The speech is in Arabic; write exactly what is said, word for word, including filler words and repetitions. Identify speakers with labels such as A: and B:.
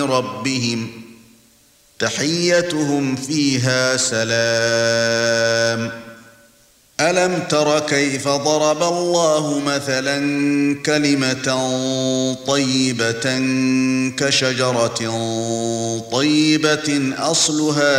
A: ربهم تحيتهم فيها سلام. ألم تر كيف ضرب الله مثلا كلمة طيبة كشجرة طيبة أصلها